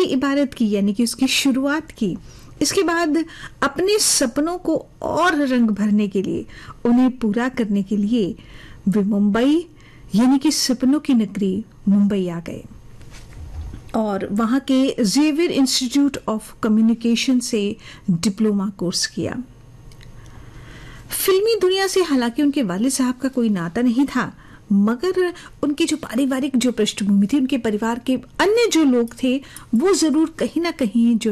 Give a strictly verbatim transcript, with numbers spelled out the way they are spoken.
इबारत की, यानी कि उसकी शुरुआत की। इसके बाद अपने सपनों को और रंग भरने के लिए, उन्हें पूरा करने के लिए वे मुंबई यानी कि सपनों की नगरी मुंबई आ गए और वहां के जेवियर इंस्टीट्यूट ऑफ कम्युनिकेशन से डिप्लोमा कोर्स किया। फिल्मी दुनिया से हालांकि उनके वालिद साहब का कोई नाता नहीं था, मगर उनकी जो पारिवारिक जो पृष्ठभूमि थी, उनके परिवार के अन्य जो लोग थे, वो जरूर कहीं ना कहीं जो